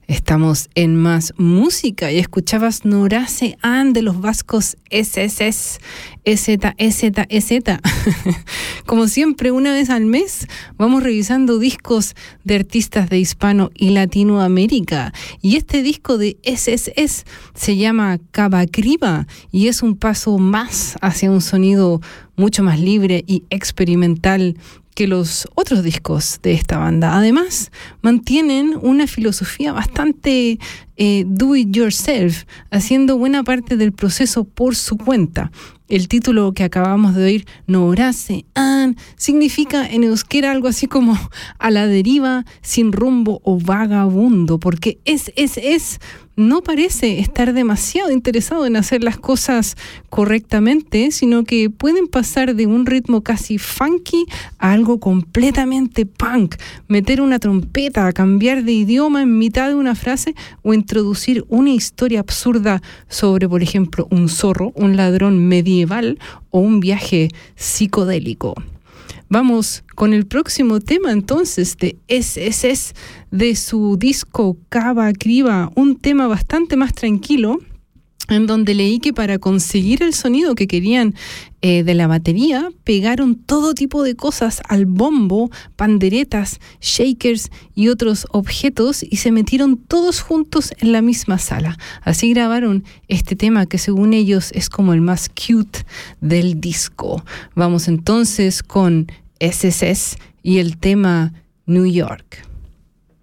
Estamos en Más Música y escuchabas Norace An de los vascos SSS, EZEZ. Como siempre, una vez al mes vamos revisando discos de artistas de Hispano y Latinoamérica. Y este disco de SSS se llama Cavacriba y es un paso más hacia un sonido mucho más libre y experimental que los otros discos de esta banda. Además, mantienen una filosofía bastante do it yourself, haciendo buena parte del proceso por su cuenta. El título que acabamos de oír, Norace An, significa en euskera algo así como a la deriva, sin rumbo o vagabundo, porque es no parece estar demasiado interesado en hacer las cosas correctamente, sino que pueden pasar de un ritmo casi funky a algo completamente punk, meter una trompeta, cambiar de idioma en mitad de una frase o introducir una historia absurda sobre, por ejemplo, un zorro, un ladrón medieval o un viaje psicodélico. Vamos con el próximo tema entonces de SSS de su disco Cavacriba, un tema bastante más tranquilo, en donde leí que para conseguir el sonido que querían de la batería, pegaron todo tipo de cosas al bombo, panderetas, shakers y otros objetos y se metieron todos juntos en la misma sala. Así grabaron este tema que según ellos es como el más cute del disco. Vamos entonces con SSS y el tema New York.